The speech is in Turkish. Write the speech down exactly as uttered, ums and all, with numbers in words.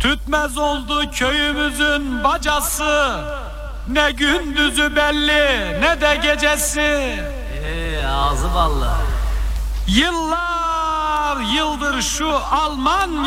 Tütmez oldu köyümüzün bacası, ne gündüzü belli ne de gecesi. Ee, ağzı ballı. Yıllar yıldır şu Alman